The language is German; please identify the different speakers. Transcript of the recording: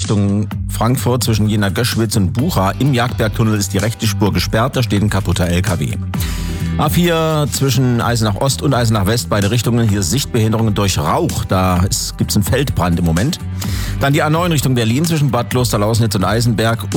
Speaker 1: Richtung Frankfurt zwischen Jena-Göschwitz und Bucha. Im Jagdbergtunnel ist die rechte Spur gesperrt, da steht ein kaputter LKW. A4 zwischen Eisenach Ost und Eisenach West, beide Richtungen. Hier Sichtbehinderungen durch Rauch. Da gibt's einen Feldbrand im Moment. Dann die A9 Richtung Berlin zwischen Bad Klosterlausnitz und Eisenberg.